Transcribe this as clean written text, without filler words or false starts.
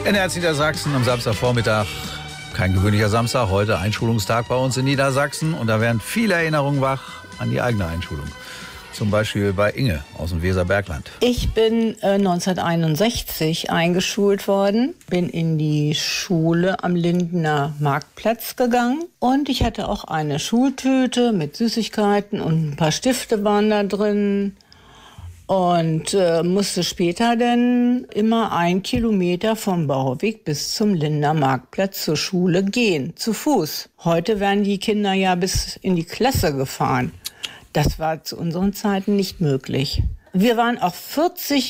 NDR Niedersachsen am Samstagvormittag. Kein gewöhnlicher Samstag, heute Einschulungstag bei uns in Niedersachsen. Und da werden viele Erinnerungen wach an die eigene Einschulung. Zum Beispiel bei Inge aus dem Weserbergland. Ich bin 1961 eingeschult worden, bin in die Schule am Lindener Marktplatz gegangen. Und ich hatte auch eine Schultüte mit Süßigkeiten und ein paar Stifte waren da drin. Und musste später dann immer 1 Kilometer vom Bauweg bis zum Lindener Marktplatz zur Schule gehen, zu Fuß. Heute werden die Kinder ja bis in die Klasse gefahren. Das war zu unseren Zeiten nicht möglich. Wir waren auch 40